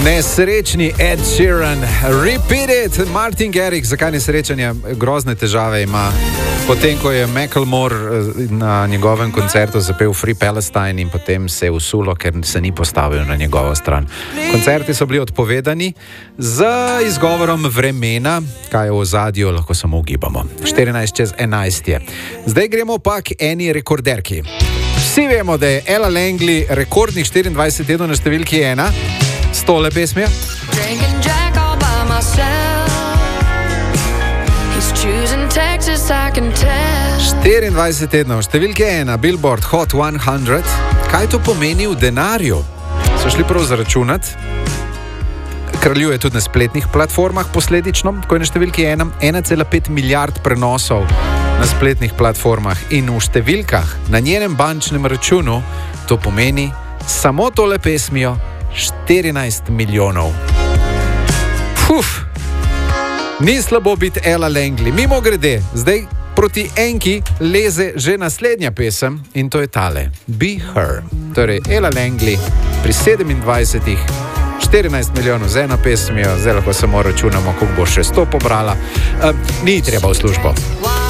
Nesrečni Ed Sheeran, Repeat It, Martin Garrix, zakaj nesrečanje, grozne težave ima. Potem, ko je Macklemore na njegovem koncertu zapel Free Palestine in potem se je usulo, ker se ni postavil na njegovo stran. Koncerti so bili odpovedani z izgovorom vremena, kaj je v ozadju, lahko samo ugibamo. 14:11 je. Zdaj gremo pa k eni rekorderki. Vsi vemo, da je Ella Langley rekordnih 24 tednov na številki 1 s tole pesmijo. 24 tednov, številke 1, Billboard Hot 100. Kaj to pomeni v denarju? So šli prav zaračunati. Kraljuje tudi na spletnih platformah posledično, ko je na številki 1,5 milijard prenosov na spletnih platformah in v številkah na njenem bančnem računu to pomeni samo tole pesmijo 14 milijonov. Ni slabo biti Ella Langley. Mimo grede, zdaj proti enki leze že naslednja pesem in to je tale, Be Her. Torej Ella Langley pri 27 14 milijonov z eno pesmijo, zdaj lahko samo računamo, koliko bo še 100 pobrala. Ni treba v službo.